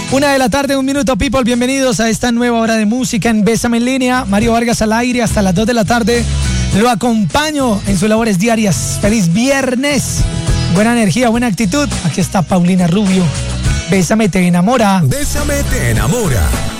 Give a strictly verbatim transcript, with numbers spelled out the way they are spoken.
Una de la tarde, un minuto, people. Bienvenidos a esta nueva hora de música en Bésame en Línea. Mario Vargas al aire hasta las dos de la tarde. Lo acompaño en sus labores diarias. Feliz viernes. Buena energía, buena actitud. Aquí está Paulina Rubio. Bésame, te enamora. Bésame, te enamora.